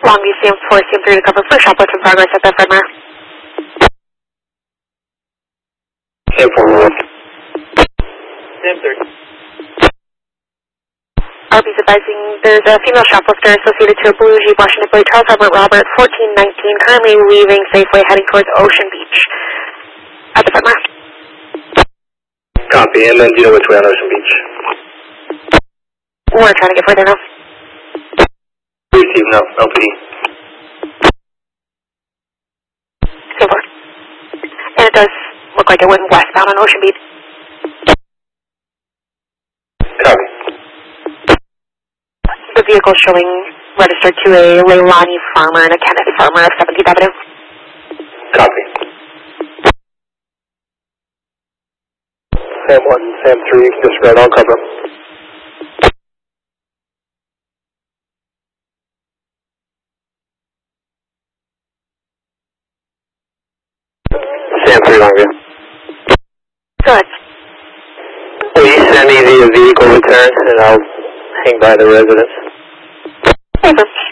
Longview CM4, CM3 to cover for shoplift in progress at the Fredmar. CM4. CM3. RB's advising there's a female shoplifter associated to a blue Jeep Washington Plate, Charles Albert Robert, 1419, currently leaving Safeway heading towards Ocean Beach at the Fredmar. Copy, and then do you know which way on Ocean Beach? We're trying to get further now. Receive, no, LPD. CM4. And it does look like it went westbound on Ocean Beach. Copy. The vehicle showing registered to a Leilani farmer and a Kenneth farmer of 17th Avenue. Copy. Sam1, Sam3, disregard all cover. Sam3, Longview. Good. Will you send me the vehicle return and I'll hang by the residence? Paper.